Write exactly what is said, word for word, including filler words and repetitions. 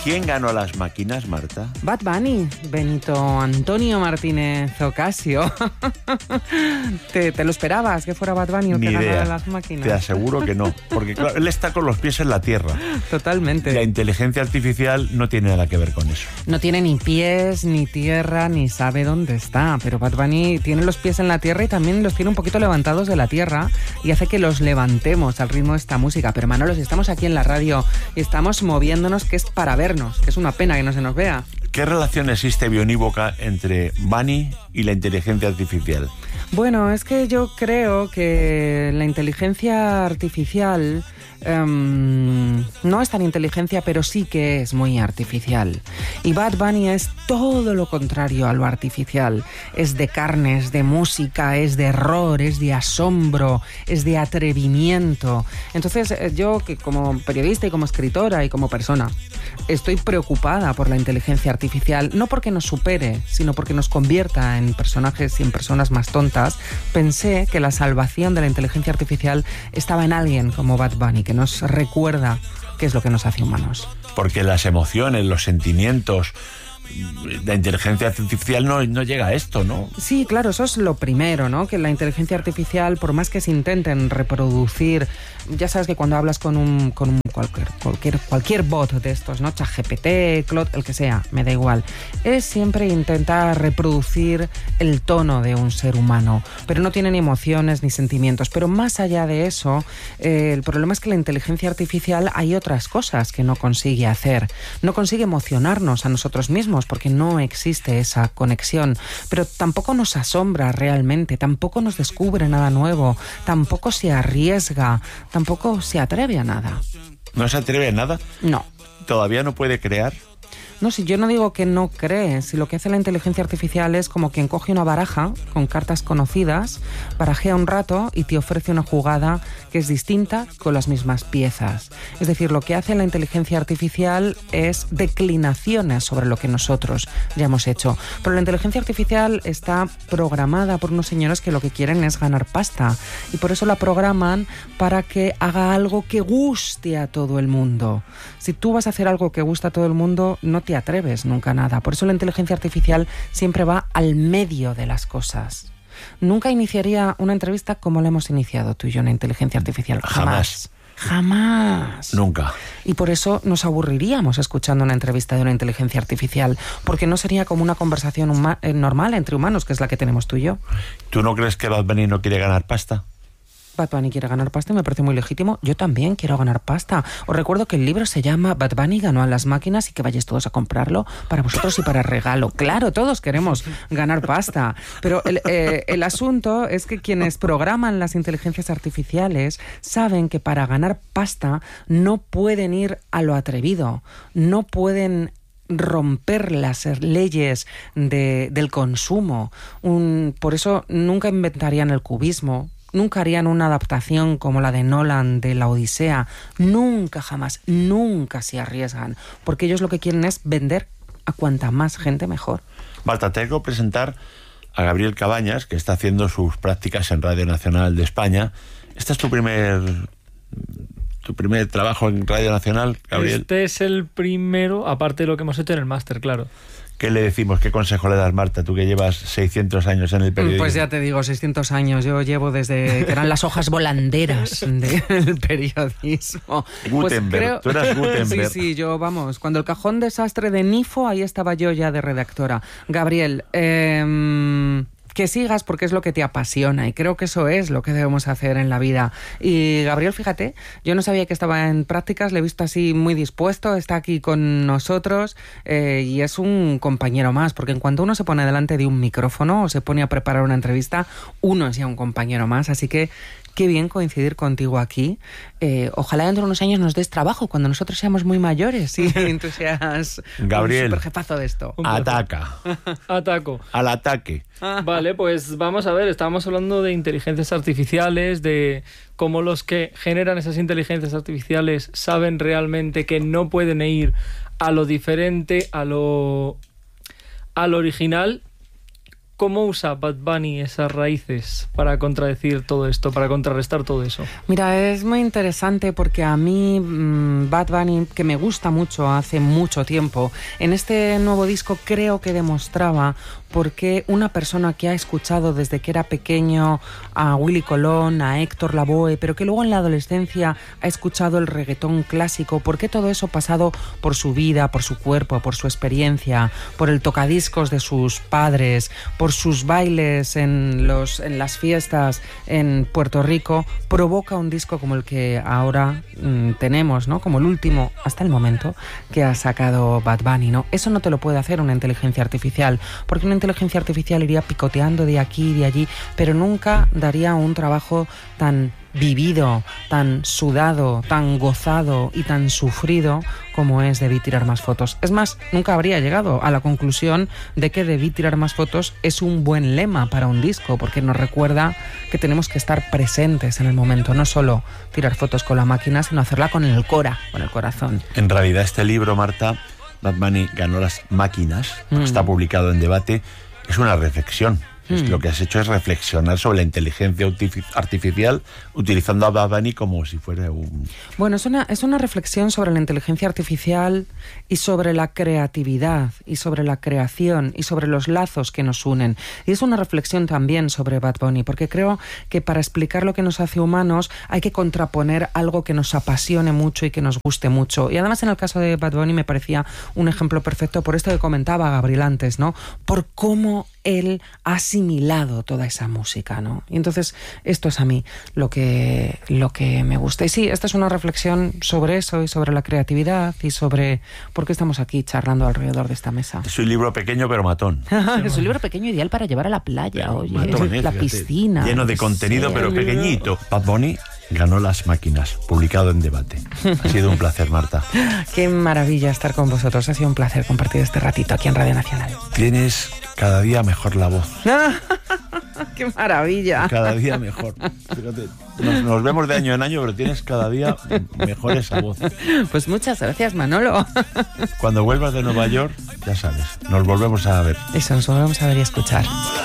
¿Quién ganó a las máquinas, Marta? Bad Bunny, Benito Antonio Martínez Ocasio. ¿Te, ¿Te lo esperabas que fuera Bad Bunny el Ni que idea. ganara las máquinas? Te aseguro que no, porque claro, él está con los pies en la tierra. Totalmente. La inteligencia artificial no tiene nada que ver con eso. No tiene ni pies, ni tierra, ni sabe dónde está. Pero Bad Bunny tiene los pies en la tierra y también los tiene un poquito levantados de la tierra y hace que los levantemos al ritmo de esta música. Pero Manolo, si estamos aquí en la radio y estamos moviéndonos, que es para vernos, que es una pena que no se nos vea. ¿Qué relación existe bionívoca entre Bunny y la inteligencia artificial? Bueno, es que yo creo que la inteligencia artificial um, no es tan inteligencia, pero sí que es muy artificial. Y Bad Bunny es todo lo contrario a lo artificial. Es de carne, es de música, es de error, es de asombro, es de atrevimiento. Entonces, yo que como periodista y como escritora y como persona estoy preocupada por la inteligencia artificial, no porque nos supere, sino porque nos convierta en personajes y en personas más tontas. Pensé que la salvación de la inteligencia artificial estaba en alguien como Bad Bunny, que nos recuerda qué es lo que nos hace humanos. Porque las emociones, los sentimientos, la inteligencia artificial no, no llega a esto, ¿no? Sí, claro, eso es lo primero, ¿no? Que la inteligencia artificial, por más que se intenten reproducir, ya sabes que cuando hablas con un, con un cualquier, cualquier, cualquier bot de estos, ¿no? ChatGPT, Claude, el que sea, me da igual. Es siempre intentar reproducir el tono de un ser humano, pero no tiene ni emociones ni sentimientos. Pero más allá de eso, eh, el problema es que la inteligencia artificial hay otras cosas que no consigue hacer. No consigue emocionarnos a nosotros mismos, porque no existe esa conexión, pero tampoco nos asombra realmente, tampoco nos descubre nada nuevo, tampoco se arriesga, tampoco se atreve a nada. ¿No se atreve a nada? No. ¿Todavía no puede crear? No, si yo no digo que no cree, si lo que hace la inteligencia artificial es como quien coge una baraja con cartas conocidas, barajea un rato y te ofrece una jugada que es distinta con las mismas piezas. Es decir, lo que hace la inteligencia artificial es declinaciones sobre lo que nosotros ya hemos hecho. Pero la inteligencia artificial está programada por unos señores que lo que quieren es ganar pasta y por eso la programan para que haga algo que guste a todo el mundo. Si tú vas a hacer algo que gusta a todo el mundo, no te atreves nunca a nada. Por eso la inteligencia artificial siempre va al medio de las cosas. Nunca iniciaría una entrevista como la hemos iniciado tú y yo, una inteligencia artificial. Jamás. Jamás. Nunca. Y por eso nos aburriríamos escuchando una entrevista de una inteligencia artificial, porque no sería como una conversación huma- normal entre humanos, que es la que tenemos tú y yo. ¿Tú no crees que Bad Bunny no quiere ganar pasta? Bad Bunny quiere ganar pasta y me parece muy legítimo. Yo también quiero ganar pasta. Os recuerdo que el libro se llama Bad Bunny ganó a las máquinas y que vayáis todos a comprarlo para vosotros y para regalo. Claro, todos queremos ganar pasta. Pero el, eh, el asunto es que quienes programan las inteligencias artificiales saben que para ganar pasta no pueden ir a lo atrevido. No pueden romper las leyes de, del consumo. Un, por eso nunca inventarían el cubismo. Nunca harían una adaptación como la de Nolan de La Odisea. Nunca, jamás, nunca se arriesgan. Porque ellos lo que quieren es vender a cuanta más gente mejor. Marta, tengo que presentar a Gabriel Cabañas, que está haciendo sus prácticas en Radio Nacional de España. ¿Este es tu primer, tu primer trabajo en Radio Nacional, Gabriel? Este es el primero, aparte de lo que hemos hecho en el máster, claro. ¿Qué le decimos? ¿Qué consejo le das, Marta? Tú que llevas seiscientos años en el periodismo. Pues ya te digo, seiscientos años. Yo llevo desde que eran las hojas volanderas del periodismo. Gutenberg, pues creo... tú eras Gutenberg. Sí, sí, yo, vamos, cuando el cajón desastre de Nifo, ahí estaba yo ya de redactora. Gabriel, eh... que sigas porque es lo que te apasiona y creo que eso es lo que debemos hacer en la vida. Y Gabriel, fíjate, yo no sabía que estaba en prácticas, le he visto así muy dispuesto, está aquí con nosotros eh, y es un compañero más, porque en cuanto uno se pone delante de un micrófono o se pone a preparar una entrevista, uno es ya un compañero más, así que qué bien coincidir contigo aquí. Eh, ojalá dentro de unos años nos des trabajo cuando nosotros seamos muy mayores y tú seas Gabriel, un superjefazo de esto. Ataca. Ataco. Al ataque. Vale, pues vamos a ver, estábamos hablando de inteligencias artificiales, de cómo los que generan esas inteligencias artificiales saben realmente que no pueden ir a lo diferente, a lo, a lo original. ¿Cómo usa Bad Bunny esas raíces para contradecir todo esto, para contrarrestar todo eso? Mira, es muy interesante porque a mí mmm, Bad Bunny, que me gusta mucho hace mucho tiempo, en este nuevo disco creo que demostraba por qué una persona que ha escuchado desde que era pequeño a Willy Colón, a Héctor Lavoe, pero que luego en la adolescencia ha escuchado el reggaetón clásico, por qué todo eso pasado por su vida, por su cuerpo, por su experiencia, por el tocadiscos de sus padres, por sus bailes en, los, en las fiestas en Puerto Rico, provoca un disco como el que ahora mmm, tenemos, ¿no? Como el último, hasta el momento, que ha sacado Bad Bunny, ¿no? Eso no te lo puede hacer una inteligencia artificial, porque una inteligencia artificial iría picoteando de aquí y de allí, pero nunca daría un trabajo tan vivido, tan sudado, tan gozado y tan sufrido como es Debí tirar más fotos. Es más, nunca habría llegado a la conclusión de que Debí tirar más fotos es un buen lema para un disco, porque nos recuerda que tenemos que estar presentes en el momento, no solo tirar fotos con la máquina, sino hacerla con el cora, con el corazón. En realidad este libro, Marta, Bad Bunny ganó las máquinas, mm. está publicado en Debate, es una reflexión. Mm. Lo que has hecho es reflexionar sobre la inteligencia artificial utilizando a Bad Bunny como si fuera un... Bueno, es una, es una reflexión sobre la inteligencia artificial y sobre la creatividad y sobre la creación y sobre los lazos que nos unen. Y es una reflexión también sobre Bad Bunny, porque creo que para explicar lo que nos hace humanos hay que contraponer algo que nos apasione mucho y que nos guste mucho. Y además en el caso de Bad Bunny me parecía un ejemplo perfecto por esto que comentaba Gabriel antes, ¿no? Por cómo él ha asimilado toda esa música, ¿no? Y entonces esto es a mí lo que, lo que me gusta. Y sí, esta es una reflexión sobre eso y sobre la creatividad y sobre por qué estamos aquí charlando alrededor de esta mesa. Es un libro pequeño pero matón. Es un libro pequeño ideal para llevar a la playa, pero oye, matón, ¿eh? La Fíjate, piscina. lleno de contenido sí, pero pequeñito. Bad Bunny ganó las máquinas, publicado en Debate. Ha sido un placer, Marta. Qué maravilla estar con vosotros. Ha sido un placer compartir este ratito aquí en Radio Nacional. Tienes cada día mejor la voz. ¡Qué maravilla! Cada día mejor. Fíjate, nos, nos vemos de año en año, pero tienes cada día mejor esa voz. Pues muchas gracias, Manolo. Cuando vuelvas de Nueva York, ya sabes, nos volvemos a ver. Eso, nos volvemos a ver y escuchar.